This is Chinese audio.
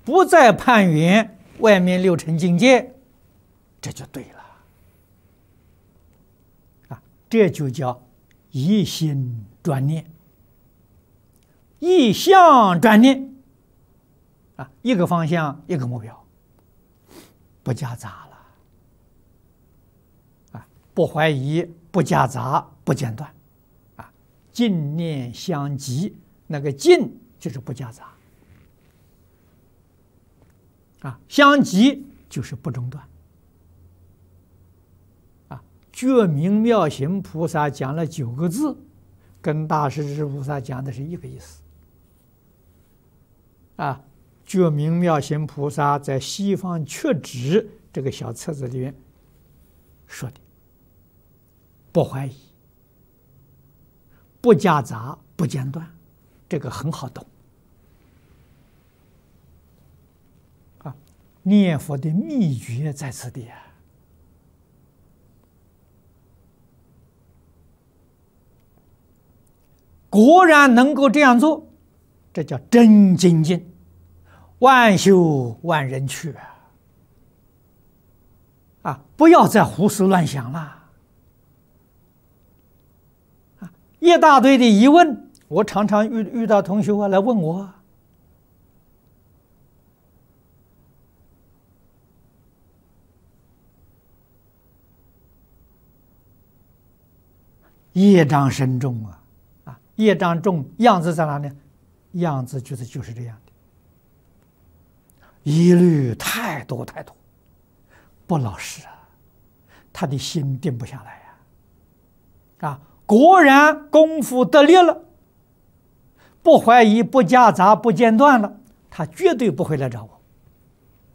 不再攀缘外面六尘境界，这就对了啊！这就叫一心专念，一向专念啊，一个方向，一个目标，不夹杂了啊，不怀疑，不夹杂，不间断啊，净念相继，那个净就是不夹杂啊，相继就是不中断啊。觉明妙行菩萨讲了9个字，跟大势至菩萨讲的是一个意思啊。觉明妙行菩萨在西方缺指这个小册子里面说的，不怀疑，不夹杂，不间断，这个很好懂啊。念佛的秘诀在此地啊。果然能够这样做，这叫真精进，万修万人去啊！不要再胡思乱想了啊！一大堆的疑问，我常常遇到同学来问我，业障深重啊！业障重，样子在哪呢？样子就是这样的。疑虑太多，不老实啊，他的心定不下来啊！果然功夫得力了，不怀疑，不夹杂，不间断了，他绝对不会来找我。